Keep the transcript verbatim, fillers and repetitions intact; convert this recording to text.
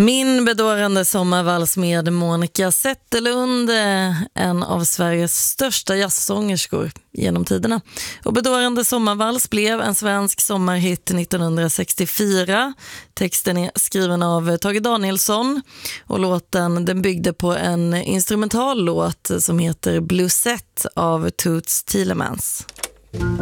Min bedårande sommarvals med Monica Zetterlund, en av Sveriges största jazzsångerskor genom tiderna. Och bedårande sommarvals blev en svensk sommarhit nittonhundrasextiofyra. Texten är skriven av Tage Danielsson och låten den byggde på en instrumental låt som heter Bluesette av Toots Thielemans.